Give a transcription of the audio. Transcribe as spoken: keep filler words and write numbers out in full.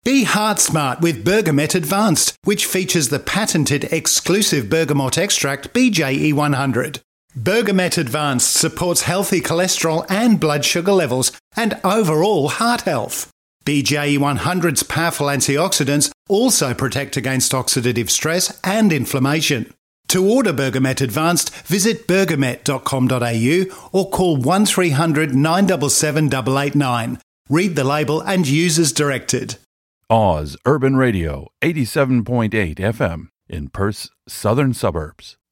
Be heart smart with Bergamet Advanced, which features the patented exclusive bergamot extract B J E one hundred. Bergamet Advanced supports healthy cholesterol and blood sugar levels and overall heart health. B J E one hundred's powerful antioxidants also protect against oxidative stress and inflammation. To order Bergamet Advanced, visit bergamet dot com dot a u or call one three hundred nine seven seven eight eight nine. Read the label and use as directed. Oz Urban Radio, eighty-seven point eight F M in Perth's southern suburbs.